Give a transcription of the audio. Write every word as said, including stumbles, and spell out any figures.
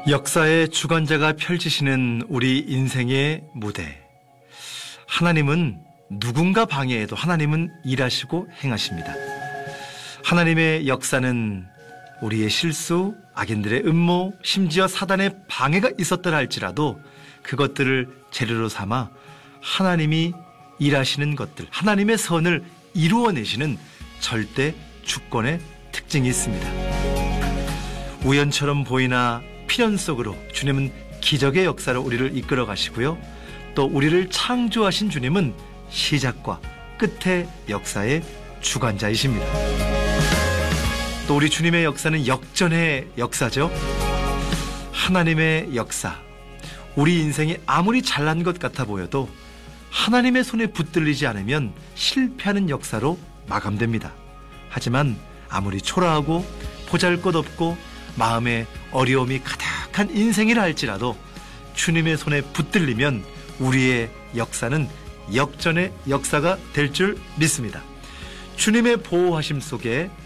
역사의 주관자가 펼치시는 우리 인생의 무대. 하나님은 누군가 방해해도 하나님은 일하시고 행하십니다. 하나님의 역사는 우리의 실수, 악인들의 음모, 심지어 사단의 방해가 있었더라 할지라도 그것들을 재료로 삼아 하나님이 일하시는 것들, 하나님의 선을 이루어내시는 절대 주권의 특징이 있습니다. 우연처럼 보이나 필연 속으로 주님은 기적의 역사로 우리를 이끌어 가시고요. 또 우리를 창조하신 주님은 시작과 끝의 역사의 주관자이십니다. 또 우리 주님의 역사는 역전의 역사죠. 하나님의 역사. 우리 인생이 아무리 잘난 것 같아 보여도 하나님의 손에 붙들리지 않으면 실패하는 역사로 마감됩니다. 하지만 아무리 초라하고 보잘것없고 마음에 어려움이 가득한 인생이라 할지라도 주님의 손에 붙들리면 우리의 역사는 역전의 역사가 될 줄 믿습니다. 주님의 보호하심 속에